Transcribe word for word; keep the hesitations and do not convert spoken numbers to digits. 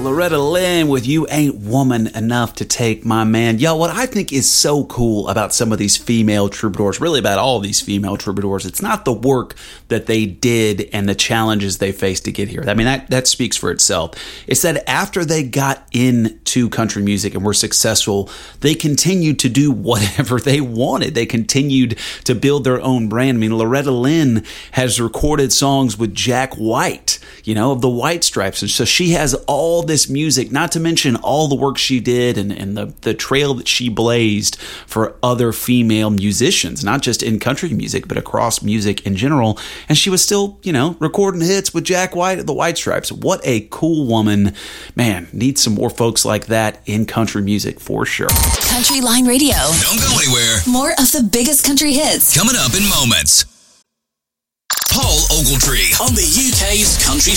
Loretta Lynn with You Ain't Woman Enough to Take My Man. Yo, what I think is so cool about some of these female troubadours, really about all of these female troubadours, it's not the work that they did and the challenges they faced to get here. I mean, that, that speaks for itself. It's that after they got into country music and were successful, they continued to do whatever they wanted. They continued to build their own brand. I mean, Loretta Lynn has recorded songs with Jack White, you know, of the White Stripes. And so she has all this music, not to mention all the work she did and, and the, the trail that she blazed for other female musicians, not just in country music, but across music in general. And she was still, you know, recording hits with Jack White at the White Stripes. What a cool woman. Man, need some more folks like that in country music for sure. Country Line Radio. Don't go anywhere. More of the biggest country hits coming up in moments. Paul Ogletree on the U K's Country